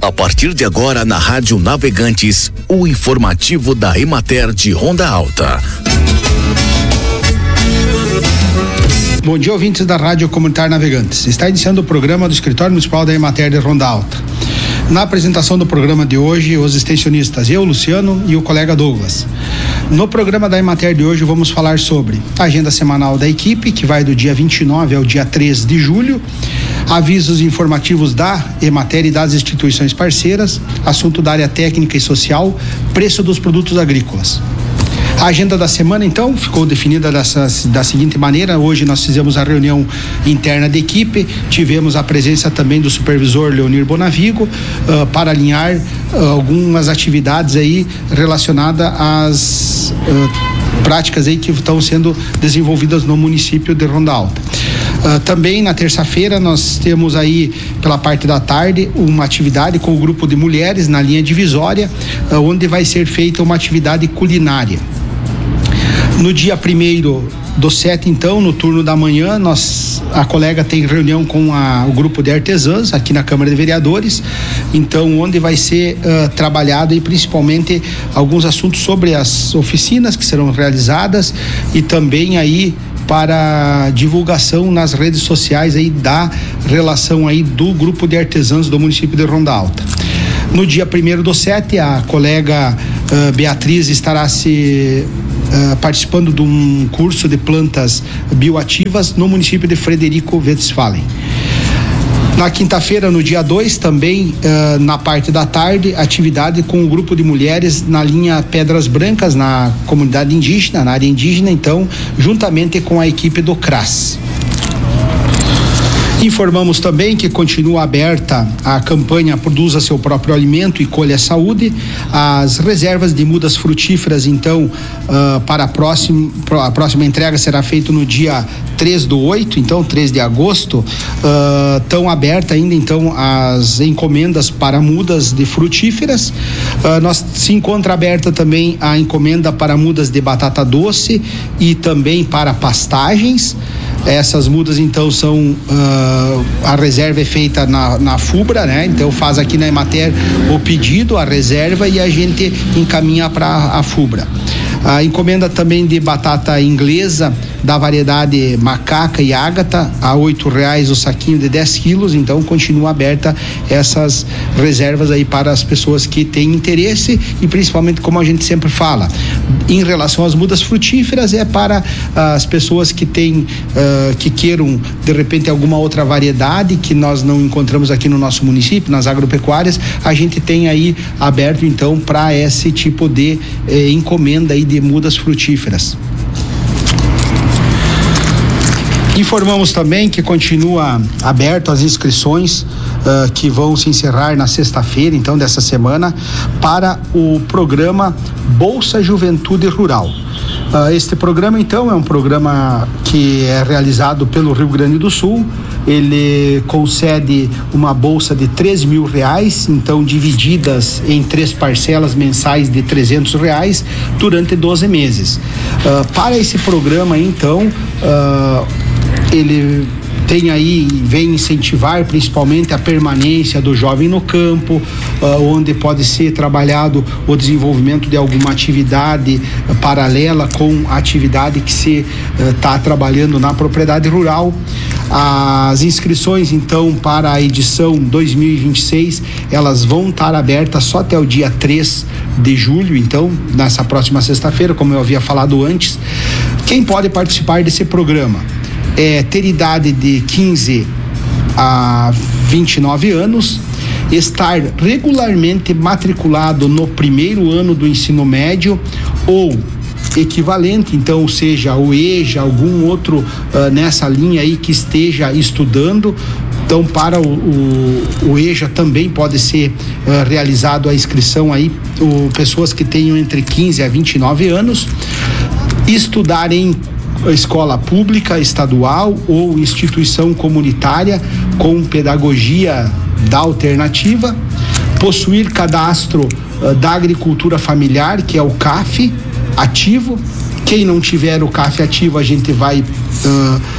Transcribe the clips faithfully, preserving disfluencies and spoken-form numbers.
A partir de agora na Rádio Navegantes, o informativo da Emater de Ronda Alta. Bom dia, ouvintes da Rádio Comunitária Navegantes. Está iniciando o programa do Escritório Municipal da Emater de Ronda Alta. Na apresentação do programa de hoje, os extensionistas, eu, Luciano, e o colega Douglas. No programa da Emater de hoje, vamos falar sobre a agenda semanal da equipe, que vai do dia vinte e nove ao dia três de julho, avisos informativos da Emater e das instituições parceiras, assunto da área técnica e social, preço dos produtos agrícolas. A agenda da semana, então, ficou definida dessa, da seguinte maneira. Hoje nós fizemos a reunião interna da equipe, tivemos a presença também do supervisor Leonir Bonavigo uh, para alinhar uh, algumas atividades aí relacionadas às uh, práticas aí que estão sendo desenvolvidas no município de Ronda Alta. Uh, também na terça-feira nós temos aí, pela parte da tarde, uma atividade com o grupo de mulheres na linha divisória, uh, onde vai ser feita uma atividade culinária. No dia primeiro do sete, então, no turno da manhã, nós, a colega tem reunião com a, o grupo de artesãs aqui na Câmara de Vereadores, então, onde vai ser uh, trabalhado e principalmente alguns assuntos sobre as oficinas que serão realizadas e também aí para divulgação nas redes sociais aí da relação aí do grupo de artesãs do município de Ronda Alta. No dia primeiro do sete, a colega uh, Beatriz estará se uh, participando de um curso de plantas bioativas no município de Frederico Westphalen. Na quinta-feira, no dia dois, também uh, na parte da tarde, atividade com o grupo de mulheres na linha Pedras Brancas, na comunidade indígena, na área indígena, então, juntamente com a equipe do C R A S. Informamos também que continua aberta a campanha Produza Seu Próprio Alimento e Colha Saúde. As reservas de mudas frutíferas, então, uh, para a próxima, a próxima entrega será feita no dia três do oito, então, três de agosto. Uh, estão abertas ainda, então, as encomendas para mudas de frutíferas. Uh, nós se encontra aberta também a encomenda para mudas de batata doce e também para pastagens. Essas mudas, então, são uh, a reserva é feita na, na FUBRA, né? Então faz aqui na Emater o pedido, a reserva, e a gente encaminha para a FUBRA. A encomenda também de batata inglesa da variedade macaca e ágata a oito reais o saquinho de dez quilos, então continua aberta essas reservas aí para as pessoas que têm interesse e principalmente, como a gente sempre fala, em relação às mudas frutíferas, é para uh, as pessoas que têm uh, que queiram de repente alguma outra variedade que nós não encontramos aqui no nosso município, nas agropecuárias, a gente tem aí aberto então para esse tipo de eh, encomenda aí de mudas frutíferas. Informamos também que continua aberto as inscrições uh, que vão se encerrar na sexta-feira, então, dessa semana, para o programa Bolsa Juventude Rural. Uh, este programa, então, é um programa que é realizado pelo Rio Grande do Sul. Ele concede uma bolsa de três mil reais, então divididas em três parcelas mensais de trezentos reais durante doze meses. Uh, para esse programa, então, uh, ele tem aí, vem incentivar principalmente a permanência do jovem no campo, uh, onde pode ser trabalhado o desenvolvimento de alguma atividade uh, paralela com a atividade que se está uh, trabalhando na propriedade rural. As inscrições, então, para a edição dois mil e vinte e seis, elas vão estar abertas só até o dia três de julho, então, nessa próxima sexta-feira, como eu havia falado antes. Quem pode participar desse programa? É ter idade de quinze a vinte e nove anos, estar regularmente matriculado no primeiro ano do ensino médio ou equivalente, então, seja o EJA, algum outro uh, nessa linha aí que esteja estudando. Então, para o, o, o EJA também pode ser uh, realizado a inscrição aí, o, pessoas que tenham entre quinze a vinte e nove anos, estudar em escola pública, estadual ou instituição comunitária com pedagogia da alternativa, possuir cadastro uh, da agricultura familiar, que é o C A F ativo. Quem não tiver o C A F ativo, a gente vai uh,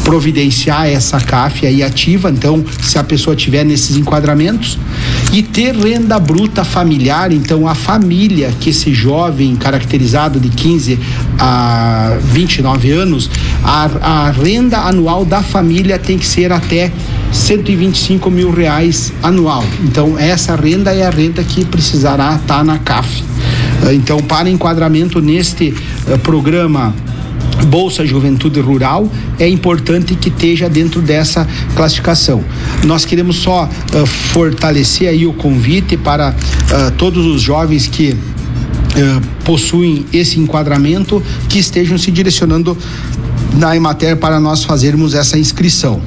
providenciar essa C A F aí ativa, então, se a pessoa tiver nesses enquadramentos, e ter renda bruta familiar, então a família que esse jovem caracterizado de quinze a vinte e nove anos, a, a renda anual da família tem que ser até cento e vinte e cinco mil reais anual. Então essa renda é a renda que precisará estar na C A F. Então, para enquadramento neste uh, programa Bolsa Juventude Rural, é importante que esteja dentro dessa classificação. Nós queremos só uh, fortalecer aí o convite para uh, todos os jovens que uh, possuem esse enquadramento, que estejam se direcionando na Emater para nós fazermos essa inscrição.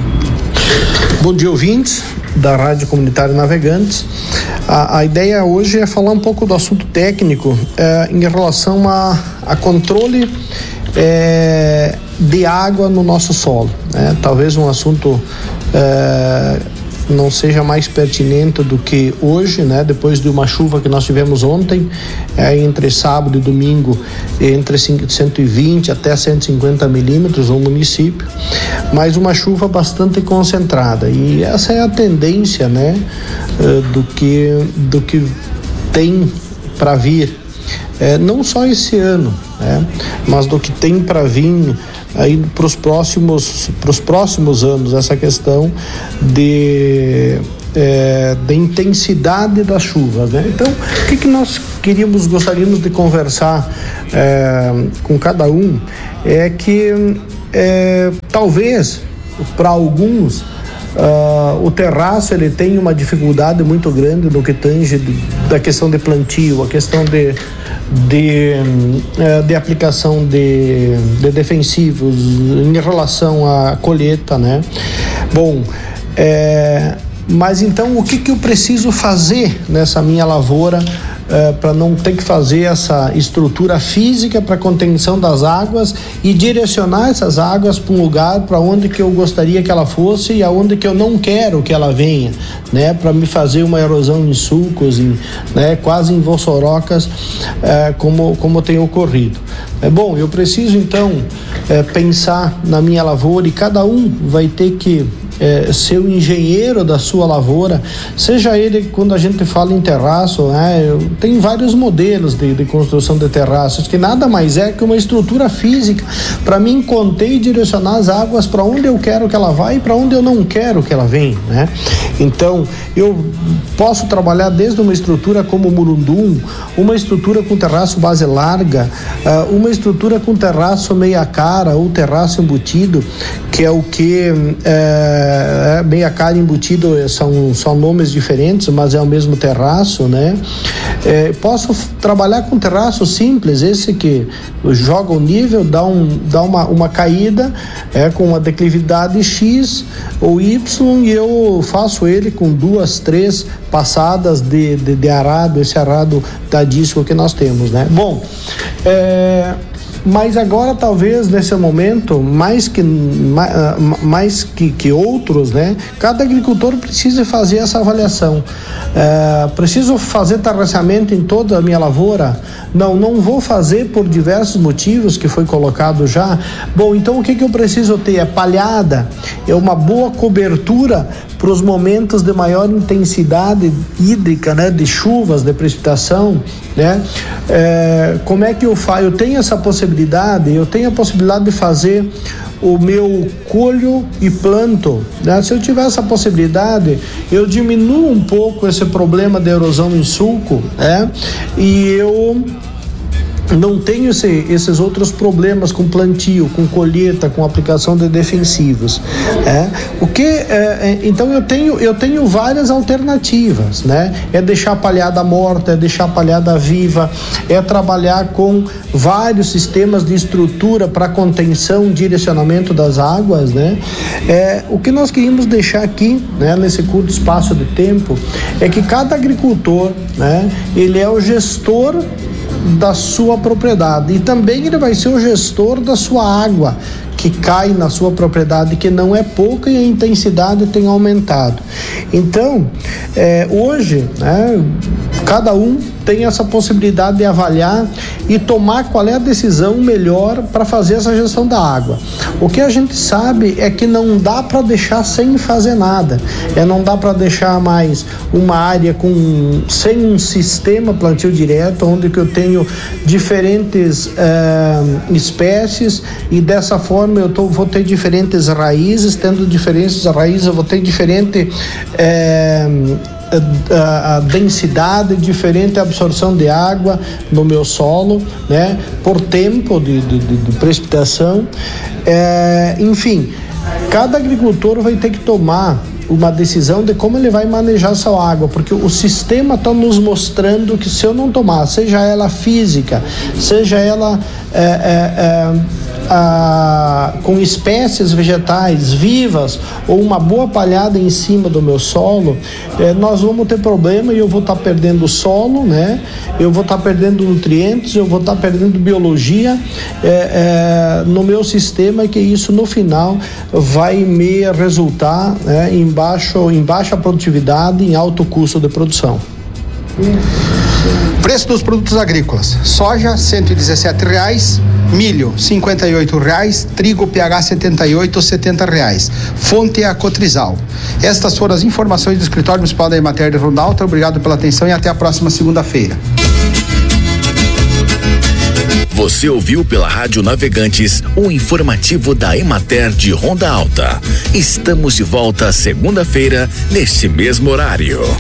Bom dia, ouvintes da Rádio Comunitária Navegantes. A, a ideia hoje é falar um pouco do assunto técnico eh, em relação a, a controle eh, de água no nosso solo, né? Talvez um assunto eh, não seja mais pertinente do que hoje, né? Depois de uma chuva que nós tivemos ontem, é, entre sábado e domingo, entre cento e vinte até cento e cinquenta milímetros no município, mas uma chuva bastante concentrada, e essa é a tendência, né? Do que, do que tem para vir, é, não só esse ano, né? Mas do que tem para vir aí para os próximos para os próximos anos, essa questão de é, de intensidade das chuvas, né? Então, o que que nós queríamos gostaríamos de conversar é, com cada um é que é, talvez para alguns Uh, o terraço ele tem uma dificuldade muito grande no que tange de, da questão de plantio, a questão de, de, uh, de aplicação de, de defensivos em relação à colheita, né? Bom, é, mas então o que que eu preciso fazer nessa minha lavoura Uh, para não ter que fazer essa estrutura física para contenção das águas e direcionar essas águas para um lugar para onde que eu gostaria que ela fosse e aonde que eu não quero que ela venha, né? Para me fazer uma erosão em sulcos, em, né? Quase em vossorocas, uh, como, como tem ocorrido. É bom, eu preciso então uh, pensar na minha lavoura, e cada um vai ter que É, ser o engenheiro da sua lavoura, seja ele, quando a gente fala em terraço, né, eu, tem vários modelos de, de construção de terraços, que nada mais é que uma estrutura física para mim conter e direcionar as águas para onde eu quero que ela vá e para onde eu não quero que ela venha, né? Então, eu posso trabalhar desde uma estrutura como o Murundum, uma estrutura com terraço base larga, uh, uma estrutura com terraço meia cara ou terraço embutido, que é o que uh, É, meia cara embutido são, são nomes diferentes, mas é o mesmo terraço, né? É, posso f- trabalhar com terraço simples, esse que joga o nível, dá, um, dá uma, uma caída é, com uma declividade X ou Y, e eu faço ele com duas, três passadas de, de, de arado, esse arado da disco que nós temos, né? Bom, é... mas agora talvez nesse momento, mais que, mais que, que outros, né? Cada agricultor precisa fazer essa avaliação. É, preciso fazer terraceamento em toda a minha lavoura? Não, não vou fazer por diversos motivos que foi colocado já. Bom, então o que que eu preciso ter? É palhada, é uma boa cobertura para os momentos de maior intensidade hídrica, né? De chuvas, de precipitação, né? É, como é que eu faço? Eu tenho essa possibilidade, eu tenho a possibilidade de fazer o meu colho e planto, né? Se eu tiver essa possibilidade, eu diminuo um pouco esse problema de erosão em sulco, né? E eu não tenho esse, esses outros problemas com plantio, com colheita, com aplicação de defensivos. É. O que, é, então eu tenho, eu tenho várias alternativas, né? É deixar a palhada morta, é deixar a palhada viva, é trabalhar com vários sistemas de estrutura para contenção e direcionamento das águas, né? É, o que nós queríamos deixar aqui, né, nesse curto espaço de tempo, é que cada agricultor, né, ele é o gestor da sua propriedade, e também ele vai ser o gestor da sua água que cai na sua propriedade, que não é pouca, e a intensidade tem aumentado. Então, é, hoje, né, cada um tem essa possibilidade de avaliar e tomar qual é a decisão melhor para fazer essa gestão da água. O que a gente sabe é que não dá para deixar sem fazer nada, é não dá para deixar mais uma área com sem um sistema plantio direto, onde que eu tenho diferentes eh, espécies e dessa forma eu tô, vou ter diferentes raízes, tendo diferentes raízes eu vou ter diferente eh, A, a densidade, diferente absorção de água no meu solo, né? Por tempo de, de, de precipitação, é, enfim, cada agricultor vai ter que tomar uma decisão de como ele vai manejar sua água, porque o sistema está nos mostrando que se eu não tomar, seja ela física, seja ela é, é, é, a, com espécies vegetais vivas ou uma boa palhada em cima do meu solo, é, nós vamos ter problema e eu vou estar tá perdendo solo, né? Eu vou estar tá perdendo nutrientes, eu vou estar tá perdendo biologia é, é, no meu sistema, que isso no final vai me resultar, né, em baixo, em baixa produtividade, em alto custo de produção. Preço dos produtos agrícolas: soja cento e dezessete reais, milho cinquenta e oito reais, trigo P H setenta e oito, setenta reais. Fonte é a Cotrizal. Estas foram as informações do Escritório Municipal da Emater de Ronda Alta. Obrigado pela atenção e até a próxima segunda-feira. Você ouviu pela Rádio Navegantes o informativo da Emater de Ronda Alta. Estamos de volta segunda-feira, neste mesmo horário.